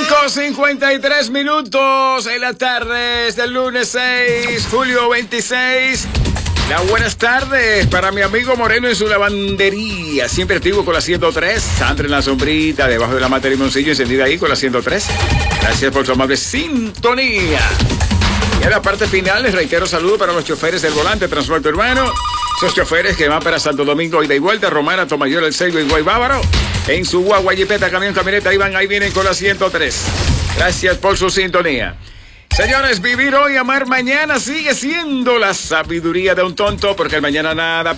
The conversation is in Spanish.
5:53 en la tarde del lunes 6, julio 26. Las buenas tardes para mi amigo Moreno en su lavandería. Siempre activo con la 103. Sandra en la sombrita, debajo de la mata de limoncillo, encendida ahí con la 103. Gracias por su amable sintonía. Y en la parte final les reitero saludos para los choferes del volante Transporte Urbano. Esos choferes que van para Santo Domingo, ida y vuelta, Romana, Tomayor, El Seibo y Guaybávaro. En su guagua, jipeta, camión, camioneta, ahí vienen con la 103. Gracias por su sintonía. Señores, vivir hoy, amar mañana sigue siendo la sabiduría de un tonto, porque el mañana nada